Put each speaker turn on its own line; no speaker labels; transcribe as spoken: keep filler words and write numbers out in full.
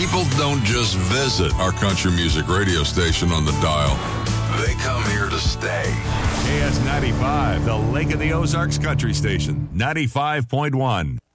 People don't just visit our country music radio station on the dial. They come here to stay.
K S ninety-five, the Lake of the Ozarks Country Station, ninety-five point one.